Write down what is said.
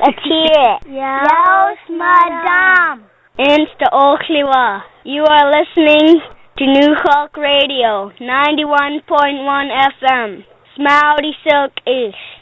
Atire. Yaos Madam. Insta Okhliwa. You are listening to New Hulk Radio, 91.1 FM. Smouty Silk Ish.